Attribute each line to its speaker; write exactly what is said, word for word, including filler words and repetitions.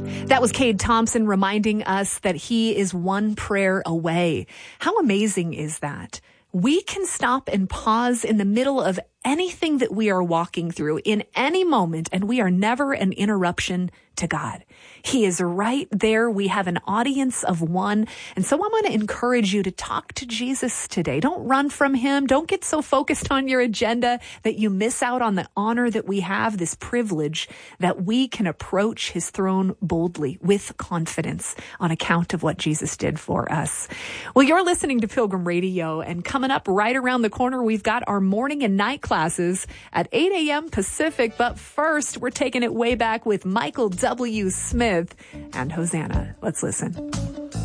Speaker 1: That was Cade Thompson reminding us that he is one prayer away. How amazing is that? We can stop and pause in the middle of anything that we are walking through in any moment, and we are never an interruption to God. He is right there. We have an audience of one. And so I want to encourage you to talk to Jesus today. Don't run from him. Don't get so focused on your agenda that you miss out on the honor that we have, this privilege that we can approach his throne boldly with confidence on account of what Jesus did for us. Well, you're listening to Pilgrim Radio, and coming up right around the corner, we've got our morning and night classes at eight a.m. Pacific. But first, we're taking it way back with Michael W. Smith and Hosanna. Let's listen.